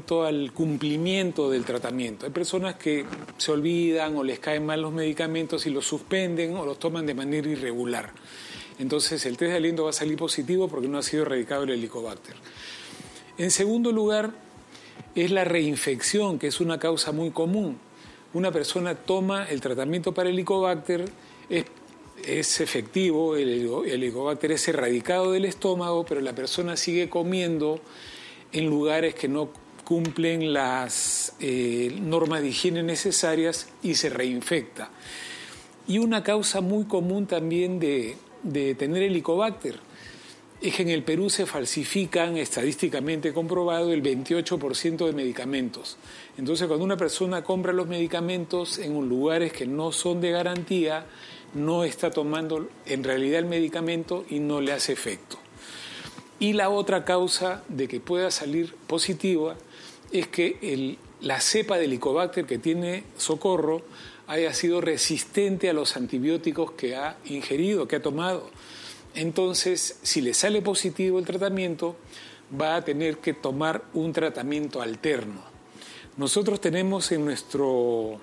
cuanto al cumplimiento del tratamiento. Hay personas que se olvidan o les caen mal los medicamentos y los suspenden o los toman de manera irregular. Entonces el test de aliento va a salir positivo porque no ha sido erradicado el Helicobacter. En segundo lugar, es la reinfección, que es una causa muy común. Una persona toma el tratamiento para Helicobacter, es efectivo, el Helicobacter es erradicado del estómago, pero la persona sigue comiendo en lugares que no cumplen las normas de higiene necesarias y se reinfecta. Y una causa muy común también de tener Helicobacter es que en el Perú se falsifican, estadísticamente comprobado, el 28% de medicamentos. Entonces, cuando una persona compra los medicamentos en lugares que no son de garantía, no está tomando en realidad el medicamento y no le hace efecto. Y la otra causa de que pueda salir positiva es que la cepa de Helicobacter que tiene Socorro haya sido resistente a los antibióticos que ha ingerido, que ha tomado. Entonces, si le sale positivo el tratamiento, va a tener que tomar un tratamiento alterno. Nosotros tenemos en nuestro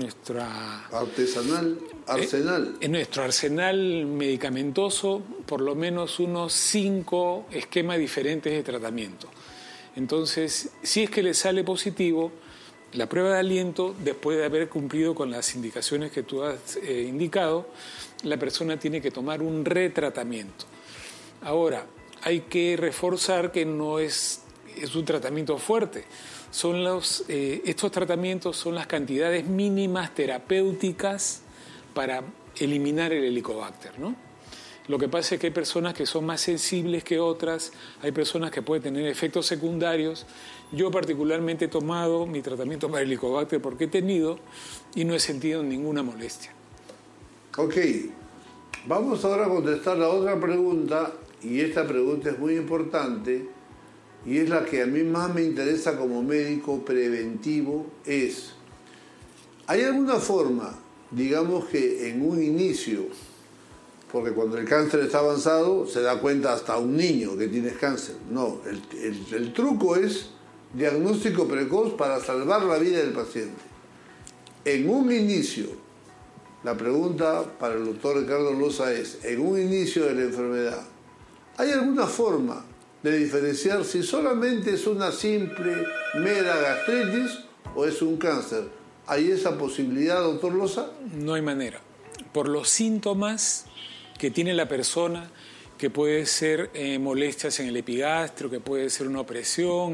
arsenal medicamentoso por lo menos unos 5 esquemas diferentes de tratamiento. Entonces, si es que le sale positivo, la prueba de aliento, después de haber cumplido con las indicaciones que tú has indicado, la persona tiene que tomar un retratamiento. Ahora, hay que reforzar que no es un tratamiento fuerte. Estos tratamientos son las cantidades mínimas terapéuticas para eliminar el Helicobacter, ¿no? Lo que pasa es que hay personas que son más sensibles que otras, hay personas que pueden tener efectos secundarios. Yo particularmente he tomado mi tratamiento para el Helicobacter porque he tenido y no he sentido ninguna molestia. Ok, vamos ahora a contestar la otra pregunta, y esta pregunta es muy importante, y es la que a mí más me interesa como médico preventivo, ¿hay alguna forma, digamos que en un inicio, porque cuando el cáncer está avanzado se da cuenta hasta un niño que tienes cáncer? No, el truco es diagnóstico precoz para salvar la vida del paciente. En un inicio, la pregunta para el doctor Ricardo Loza es, en un inicio de la enfermedad, ¿hay alguna forma de diferenciar si solamente es una simple, mera gastritis o es un cáncer? ¿Hay esa posibilidad, doctor Loza? No hay manera. Por los síntomas que tiene la persona, que puede ser molestias en el epigastrio, que puede ser una opresión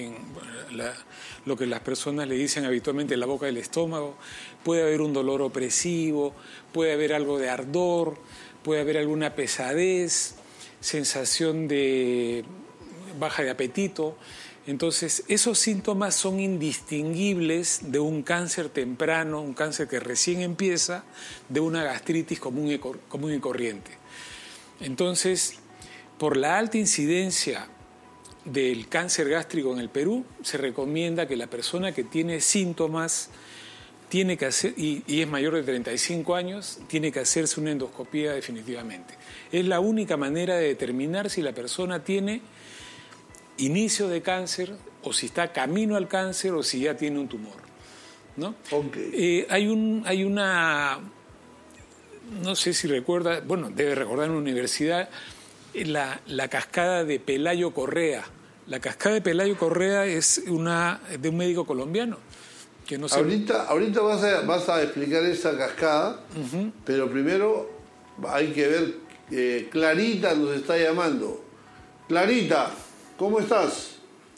lo que las personas le dicen habitualmente en la boca del estómago, puede haber un dolor opresivo, puede haber algo de ardor, puede haber alguna pesadez, sensación de baja de apetito. Entonces, esos síntomas son indistinguibles de un cáncer temprano, un cáncer que recién empieza, de una gastritis común y corriente. Entonces, por la alta incidencia del cáncer gástrico en el Perú, se recomienda que la persona que tiene síntomas tiene que hacer, y es mayor de 35 años, tiene que hacerse una endoscopía definitivamente. Es la única manera de determinar si la persona tiene inicio de cáncer o si está camino al cáncer o si ya tiene un tumor, ¿no? Okay. Hay una, no sé si recuerda, bueno, debe recordar en la universidad, la cascada de Pelayo Correa. La cascada de Pelayo Correa es de un médico colombiano. Que no sé... Ahorita vas a explicar esa cascada, pero primero hay que ver, Clarita nos está llamando. Clarita, ¿cómo estás?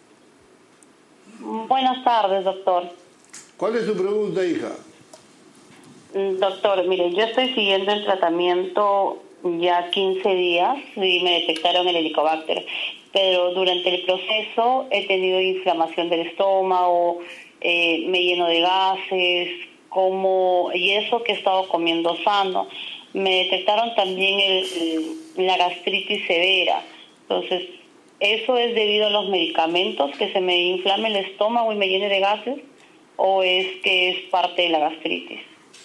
Buenas tardes, doctor. ¿Cuál es tu pregunta, hija? Doctor, mire, yo estoy siguiendo el tratamiento ya 15 días y me detectaron el Helicobacter, pero durante el proceso he tenido inflamación del estómago, me lleno de gases, y eso que he estado comiendo sano. Me detectaron también la gastritis severa. Entonces, ¿eso es debido a los medicamentos, que se me inflame el estómago y me llene de gases, o es que es parte de la gastritis?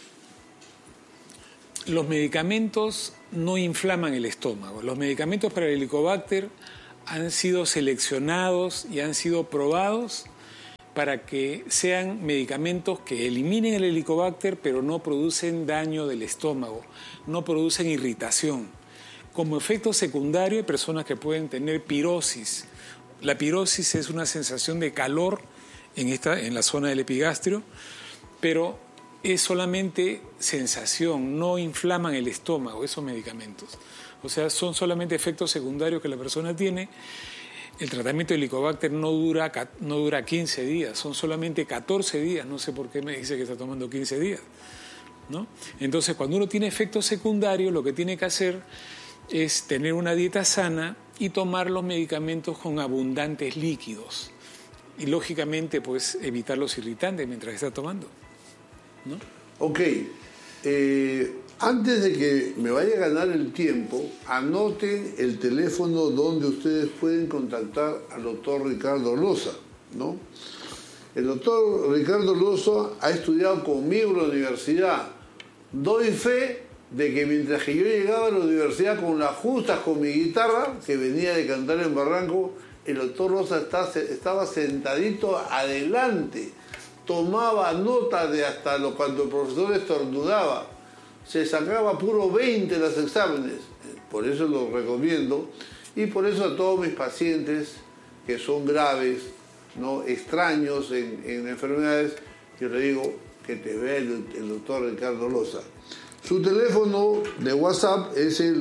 Los medicamentos no inflaman el estómago. Los medicamentos para el Helicobacter han sido seleccionados y han sido probados para que sean medicamentos que eliminen el helicobacter, pero no producen daño del estómago, no producen irritación. Como efecto secundario hay personas que pueden tener pirosis. La pirosis es una sensación de calor en la zona del epigastrio, pero es solamente sensación, no inflaman el estómago esos medicamentos. O sea, son solamente efectos secundarios que la persona tiene. El tratamiento de helicobacter no dura 15 días, son solamente 14 días. No sé por qué me dice que está tomando 15 días, ¿no? Entonces, cuando uno tiene efectos secundarios, lo que tiene que hacer es tener una dieta sana y tomar los medicamentos con abundantes líquidos. Y, lógicamente, pues evitar los irritantes mientras está tomando, ¿no? Ok. Antes de que me vaya a ganar el tiempo, anoten el teléfono donde ustedes pueden contactar al doctor Ricardo Loza, ¿no? El doctor Ricardo Loza ha estudiado conmigo en la universidad. Doy fe de que mientras que yo llegaba a la universidad con las justas con mi guitarra, que venía de cantar en Barranco, el doctor Loza estaba sentadito adelante, tomaba nota de hasta cuando el profesor estornudaba, se sacaba puro 20 en los exámenes. Por eso lo recomiendo, y por eso a todos mis pacientes que son graves, ¿no?, extraños en enfermedades, yo le digo que te vea el doctor Ricardo Loza. Su teléfono de WhatsApp es el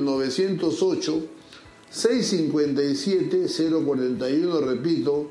908-657-041, repito,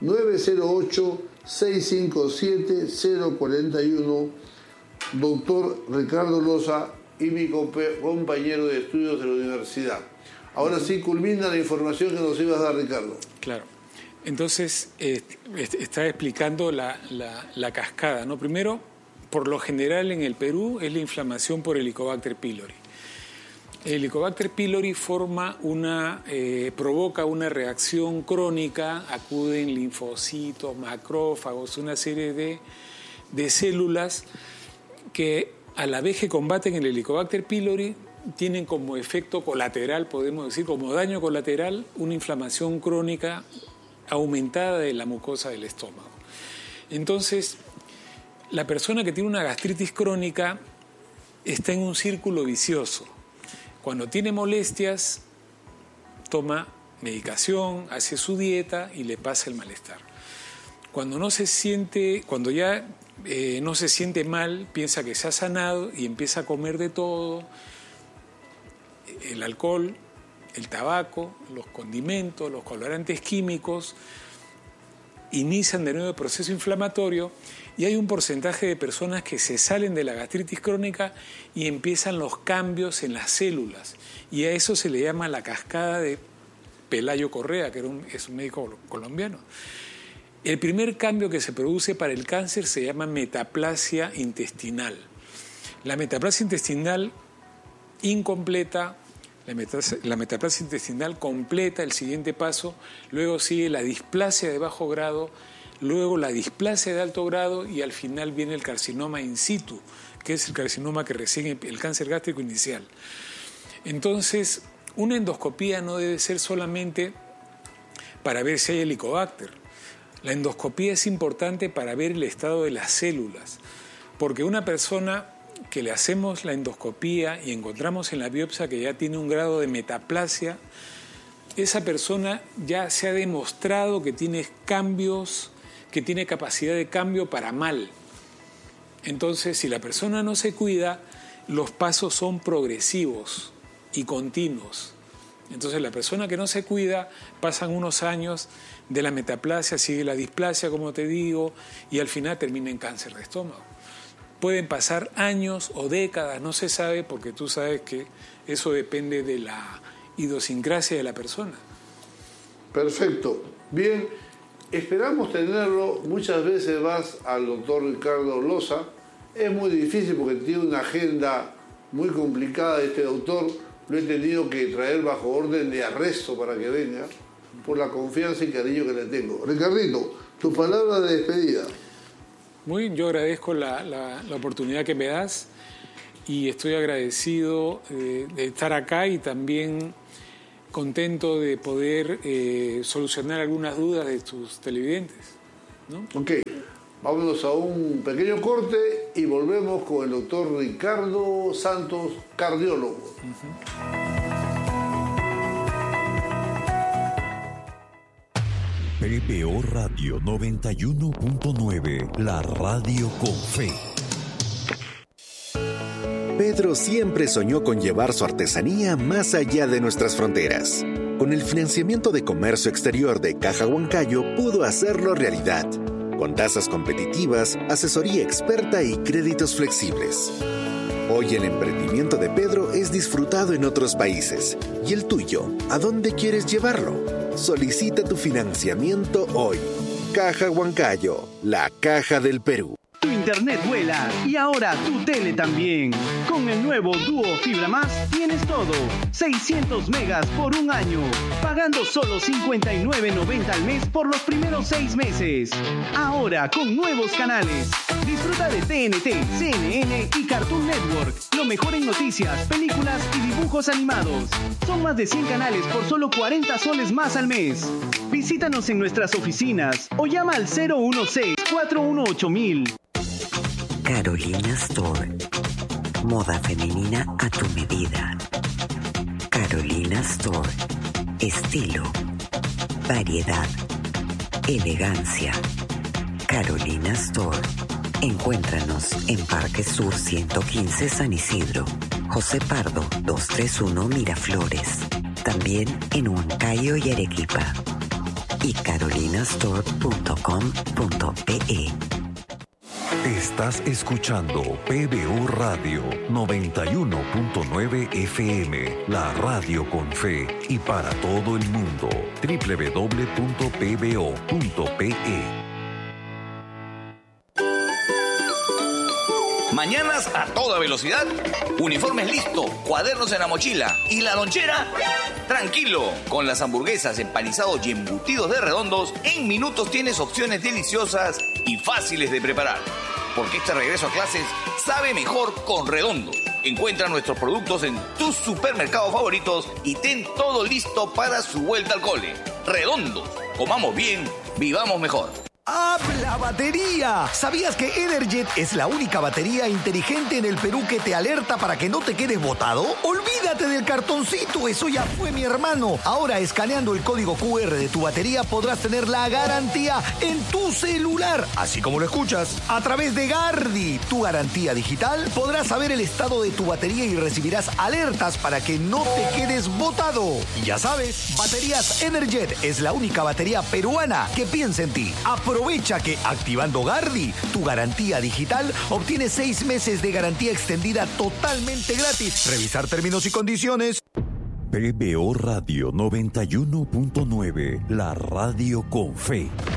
908-657-041, doctor Ricardo Loza y mi compañero de estudios de la universidad. Ahora sí culmina la información que nos ibas a dar, Ricardo. Claro. Entonces, está explicando la cascada, ¿no? Primero, por lo general en el Perú es la inflamación por Helicobacter pylori. El Helicobacter pylori provoca una reacción crónica, acuden linfocitos, macrófagos, una serie de células que a la vez que combaten el Helicobacter pylori tienen como efecto colateral, podemos decir, como daño colateral, una inflamación crónica aumentada de la mucosa del estómago. Entonces, la persona que tiene una gastritis crónica está en un círculo vicioso. Cuando tiene molestias, toma medicación, hace su dieta y le pasa el malestar. Cuando ya no se siente mal, piensa que se ha sanado y empieza a comer de todo: el alcohol, el tabaco, los condimentos, los colorantes químicos, inician de nuevo el proceso inflamatorio, y hay un porcentaje de personas que se salen de la gastritis crónica y empiezan los cambios en las células, y a eso se le llama la cascada de Pelayo Correa, que es un médico colombiano. El primer cambio que se produce para el cáncer se llama metaplasia intestinal. La metaplasia intestinal incompleta, la metaplasia intestinal completa el siguiente paso, luego sigue la displasia de bajo grado, luego la displasia de alto grado y al final viene el carcinoma in situ, que es el carcinoma que recibe el cáncer gástrico inicial. Entonces, una endoscopía no debe ser solamente para ver si hay helicobacter. La endoscopía es importante para ver el estado de las células, porque una persona que le hacemos la endoscopía y encontramos en la biopsia que ya tiene un grado de metaplasia, esa persona ya se ha demostrado que tiene cambios, que tiene capacidad de cambio para mal. Entonces, si la persona no se cuida, los pasos son progresivos y continuos. Entonces, la persona que no se cuida, pasan unos años de la metaplasia, sigue la displasia, como te digo, y al final termina en cáncer de estómago. Pueden pasar años o décadas, no se sabe, porque tú sabes que eso depende de la idiosincrasia de la persona. Perfecto. Bien, esperamos tenerlo. Muchas veces vas al doctor Ricardo Loza. Es muy difícil porque tiene una agenda muy complicada este doctor. Lo he tenido que traer bajo orden de arresto para que venga, por la confianza y cariño que le tengo. Ricardito, tu palabra de despedida. Muy bien, yo agradezco la oportunidad que me das y estoy agradecido de estar acá y también contento de poder solucionar algunas dudas de tus televidentes, ¿no? Ok. Vámonos a un pequeño corte y volvemos con el doctor Ricardo Santos, cardiólogo. PBO Radio 91.9, la radio con fe. Pedro siempre soñó con llevar su artesanía más allá de nuestras fronteras. Con el financiamiento de comercio exterior de Caja Huancayo pudo hacerlo realidad, con tasas competitivas, asesoría experta y créditos flexibles. Hoy el emprendimiento de Pedro es disfrutado en otros países. ¿Y el tuyo? ¿A dónde quieres llevarlo? Solicita tu financiamiento hoy. Caja Huancayo, la caja del Perú. Tu internet vuela y ahora tu tele también. Con el nuevo Duo Fibra Más tienes todo. 600 megas por un año, pagando solo $59.90 al mes por los primeros 6 meses. Ahora con nuevos canales. Disfruta de TNT, CNN y Cartoon Network. Lo mejor en noticias, películas y dibujos animados. Son más de 100 canales por solo 40 soles más al mes. Visítanos en nuestras oficinas o llama al 016-418-1000. Carolina Store. Moda femenina a tu medida. Carolina Store. Estilo. Variedad. Elegancia. Carolina Store. Encuéntranos en Parque Sur 115 San Isidro. José Pardo 231 Miraflores. También en Huancayo y Arequipa. Y carolinastore.com.pe. Estás escuchando PBO Radio 91.9 FM, la radio con fe y para todo el mundo. www.pbo.pe. Mañanas a toda velocidad, uniformes listo, cuadernos en la mochila y la lonchera. Tranquilo, con las hamburguesas, empanizados y embutidos de Redondos, en minutos tienes opciones deliciosas y fáciles de preparar. Porque este regreso a clases sabe mejor con Redondos. Encuentra nuestros productos en tus supermercados favoritos y ten todo listo para su vuelta al cole. Redondos, comamos bien, vivamos mejor. ¡Habla batería! ¿Sabías que Energet es la única batería inteligente en el Perú que te alerta para que no te quedes botado? ¡Olvídate del cartoncito! ¡Eso ya fue, mi hermano! Ahora, escaneando el código QR de tu batería, podrás tener la garantía en tu celular. Así como lo escuchas. A través de Gardi, tu garantía digital, podrás saber el estado de tu batería y recibirás alertas para que no te quedes botado. Y ya sabes, Baterías Energet es la única batería peruana que piensa en ti. Aprovecha que activando Gardi, tu garantía digital, obtienes 6 meses de garantía extendida totalmente gratis. Revisar términos y condiciones. PBO Radio 91.9, la radio con fe.